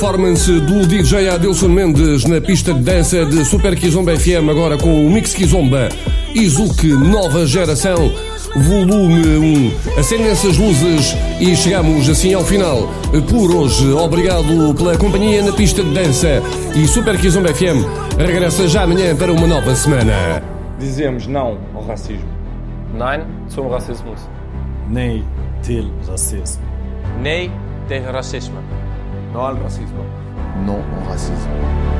Performance do DJ Adilson Mendes na pista de dança de Super Kizomba FM, agora com o Mix Kizomba Izuki Nova Geração, volume 1. Acendem-se as luzes e chegamos assim ao final por hoje. Obrigado pela companhia na pista de dança, e Super Kizomba FM regressa já amanhã para uma nova semana. Dizemos não ao racismo. Nein zum Rassismus. Nee til racismo. Nee tegen racisme. No al racismo. No au racisme.